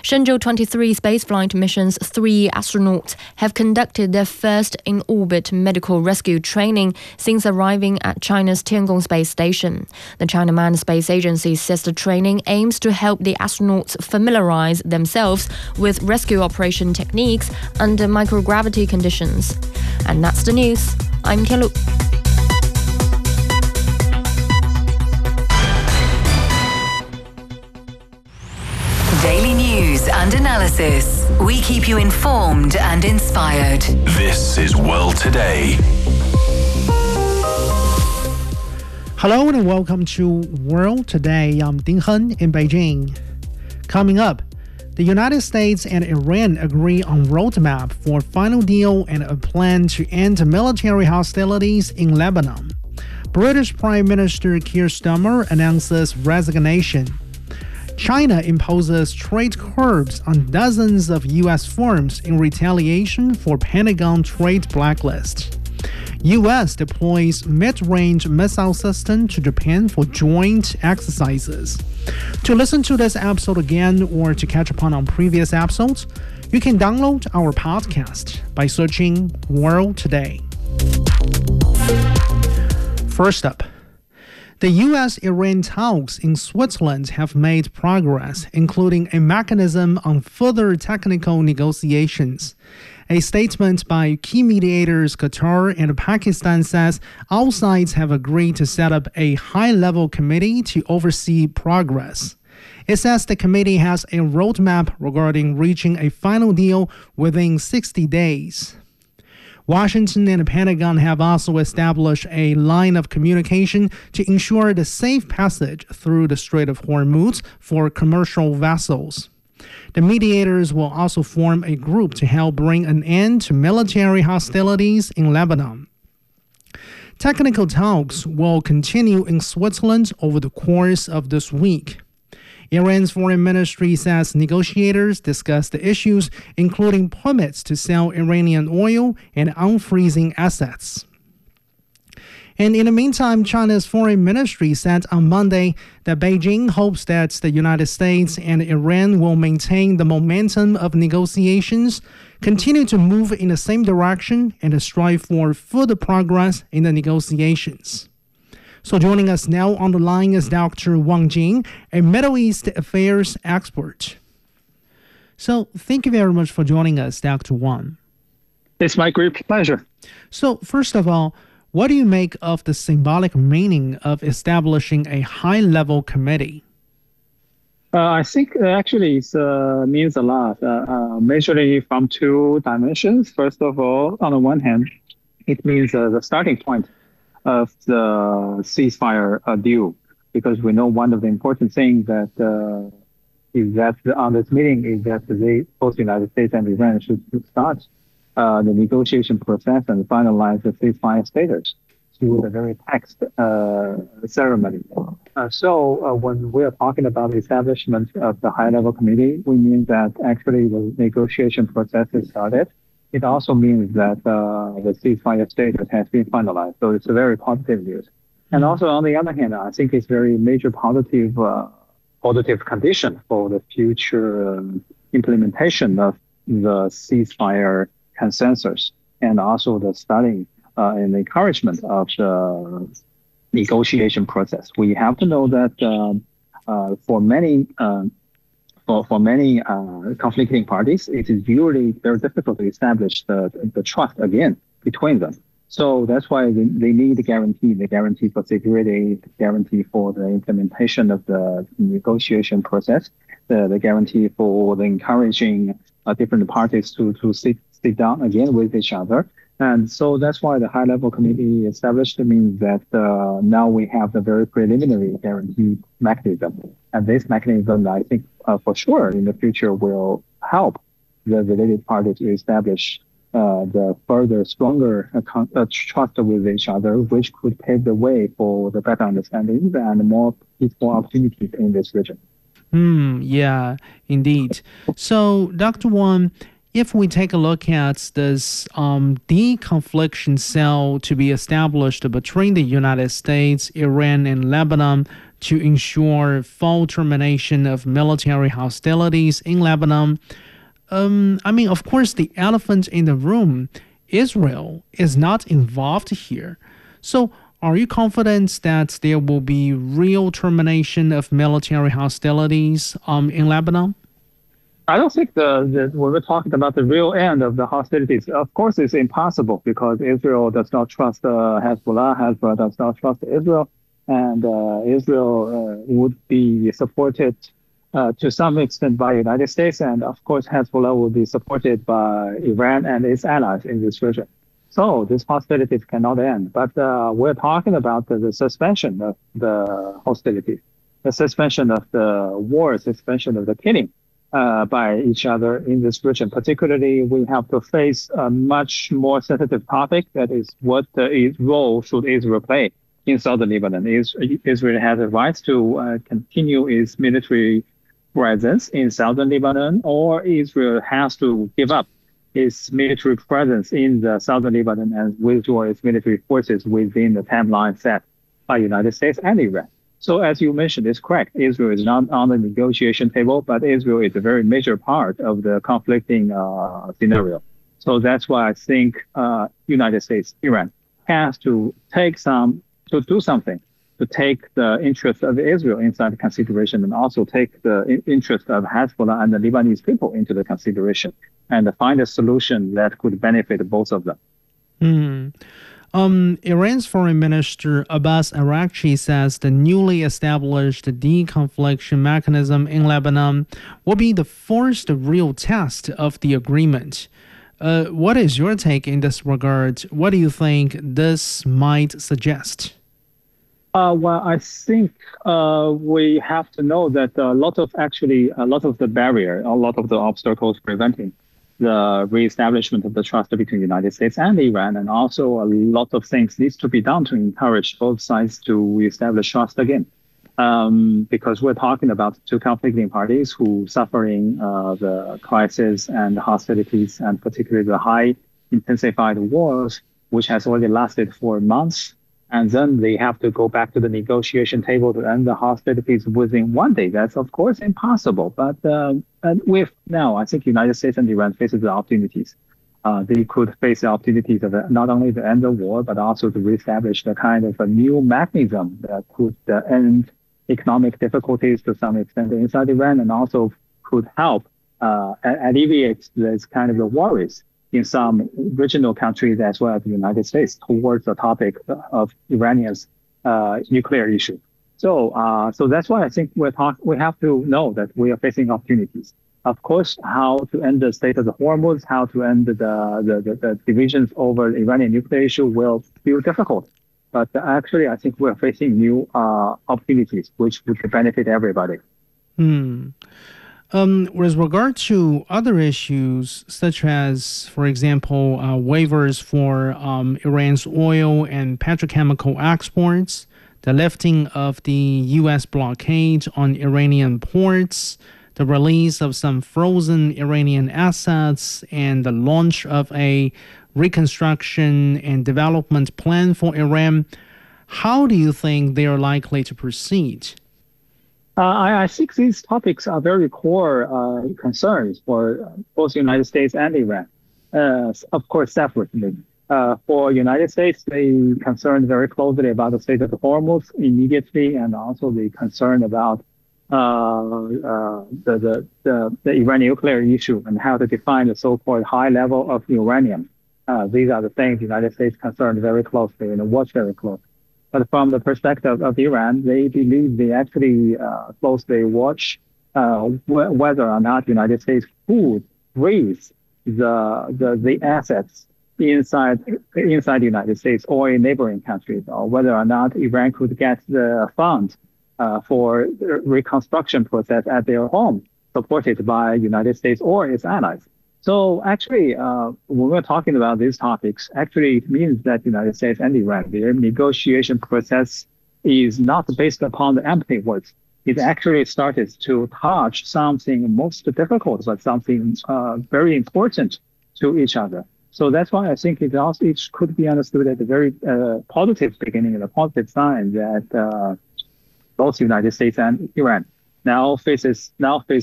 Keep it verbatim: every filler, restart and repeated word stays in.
Shenzhou twenty-three spaceflight mission's three astronauts have conducted their first in-orbit medical rescue training since arriving at China's Tiangong Space Station. The China Manned Space Agency says the training aims to help the astronauts familiarize themselves with rescue operation techniques under microgravity conditions. And that's the news. I'm Ken Lu. Daily news and analysis. We keep you informed and inspired. This is World Today. Hello and welcome to World Today. I'm Ding Hen in Beijing. Coming up, the United States and Iran agree on roadmap for final deal and a plan to end military hostilities in Lebanon. British Prime Minister Keir Starmer announces resignation. China imposes trade curbs on dozens of U S firms in retaliation for Pentagon trade blacklist. U S deploys mid-range missile system to Japan for joint exercises. To listen to this episode again or to catch up on our previous episodes, you can download our podcast by searching World Today. First up, the U S Iran talks in Switzerland have made progress, including a mechanism on further technical negotiations. A statement by key mediators Qatar and Pakistan says all sides have agreed to set up a high-level committee to oversee progress. It says the committee has a roadmap regarding reaching a final deal within sixty days. Washington and the Pentagon have also established a line of communication to ensure the safe passage through the Strait of Hormuz for commercial vessels. The mediators will also form a group to help bring an end to military hostilities in Lebanon. Technical talks will continue in Switzerland over the course of this week. Iran's foreign ministry says negotiators discussed the issues, including permits to sell Iranian oil and unfreezing assets. And in the meantime, China's foreign ministry said on Monday that Beijing hopes that the United States and Iran will maintain the momentum of negotiations, continue to move in the same direction, and strive for further progress in the negotiations. So joining us now on the line is Doctor Wang Jing, a Middle East affairs expert. So thank you very much for joining us, Doctor Wang. It's my great pleasure. So first of all, what do you make of the symbolic meaning of establishing a high-level committee? Uh, I think uh, actually it uh, means a lot, uh, uh, majorly from two dimensions. First of all, on the one hand, it means uh, the starting point of the ceasefire uh, deal, because we know one of the important things that uh, is that on this meeting is that they, both the United States and Iran should start uh, the negotiation process and finalize the ceasefire status through the very text uh, ceremony. Uh, so uh, when we are talking about the establishment of the high-level committee, we mean that actually the negotiation process is started. It also means that uh, the ceasefire status has been finalized. So it's a very positive news. And also, on the other hand, I think it's very major positive, uh, positive condition for the future um, implementation of the ceasefire consensus, and also the starting uh, and encouragement of the negotiation process. We have to know that um, uh, for many uh, For, for many uh, conflicting parties, it is usually very difficult to establish the, the trust again between them. So that's why they, they need the guarantee, the guarantee for security, the guarantee for the implementation of the negotiation process, the, the guarantee for the encouraging uh, different parties to, to sit, sit down again with each other. And so that's why the high-level committee established means that uh, now we have the very preliminary guarantee mechanism. And this mechanism, I think, uh, for sure, in the future will help the related parties to establish uh, the further stronger uh, con- uh, trust with each other, which could pave the way for the better understanding and more peaceful opportunities in this region. Hmm, yeah, indeed. So, Doctor Wang, if we take a look at this um, de-confliction cell to be established between the United States, Iran, and Lebanon to ensure full termination of military hostilities in Lebanon. Um, I mean, of course, the elephant in the room, Israel, is not involved here. So, are you confident that there will be real termination of military hostilities um, in Lebanon? I don't think the, the when we're talking about the real end of the hostilities, of course, it's impossible because Israel does not trust uh, Hezbollah. Hezbollah does not trust Israel, and uh, Israel uh, would be supported uh, to some extent by the United States, and of course, Hezbollah will be supported by Iran and its allies in this region. So these hostilities cannot end. But uh, we're talking about the, the suspension of the hostilities, the suspension of the war, suspension of the killing uh, by each other in this region. Particularly, we have to face a much more sensitive topic, that is what the role should Israel play in southern Lebanon. Israel has a right to uh, continue its military presence in southern Lebanon, or Israel has to give up its military presence in the southern Lebanon and withdraw its military forces within the timeline set by United States and Iran. So as you mentioned, it's correct. Israel is not on the negotiation table, but Israel is a very major part of the conflicting uh, scenario. So that's why I think uh, United States, Iran has to take some, to do something, to take the interest of Israel inside consideration, and also take the interest of Hezbollah and the Lebanese people into the consideration, and find a solution that could benefit both of them. Mm. Um, Iran's foreign minister Abbas Araghchi says the newly established deconfliction mechanism in Lebanon will be the first real test of the agreement. Uh, what is your take in this regard? What do you think this might suggest? Uh, well, I think uh, we have to know that a lot of actually, a lot of the barrier, a lot of the obstacles preventing the reestablishment of the trust between the United States and Iran, and also a lot of things needs to be done to encourage both sides to reestablish trust again. Um, because we're talking about two conflicting parties who suffering uh, the crisis and the hostilities, and particularly the high intensified wars, which has already lasted for months. And then they have to go back to the negotiation table to end the hostilities within one day. That's, of course, impossible. But uh, and with now, I think United States and Iran faces the opportunities. Uh, they could face the opportunities of not only to end the war, but also to reestablish the kind of a new mechanism that could uh, end economic difficulties to some extent inside Iran, and also could help uh, alleviate this kind of the worries in some regional countries as well as the United States towards the topic of Iranian's uh, nuclear issue. So, uh, so that's why I think we're talk- we have to know that we are facing opportunities. Of course, how to end the state of the Hormuz, how to end the, the, the, the divisions over the Iranian nuclear issue will feel difficult. But actually, I think we're facing new uh, opportunities, which would benefit everybody. Hmm. Um, with regard to other issues, such as, for example, uh, waivers for um, Iran's oil and petrochemical exports, the lifting of the U S blockade on Iranian ports, the release of some frozen Iranian assets, and the launch of a reconstruction and development plan for Iran, how do you think they are likely to proceed? Uh, I, I think these topics are very core uh, concerns for both the United States and Iran, uh, of course, separately. Uh, for United States, they concerned very closely about the state of the Hormuz immediately, and also the concern about uh, uh, the, the, the, the Iranian nuclear issue and how to define the so-called high level of uranium. Uh, these are the things the United States concerned very closely and watch very closely. But from the perspective of Iran, they believe they actually uh, closely watch uh, wh- whether or not the United States could raise the, the the assets inside inside the United States or in neighboring countries, or whether or not Iran could get the funds uh, for the reconstruction process at their home, supported by United States or its allies. So actually, uh, when we're talking about these topics, actually it means that the United States and Iran, their negotiation process is not based upon the empty words. It actually started to touch something most difficult, but something uh, very important to each other. So that's why I think it also it could be understood as a very uh, positive beginning and a positive sign that uh, both United States and Iran now faces now faces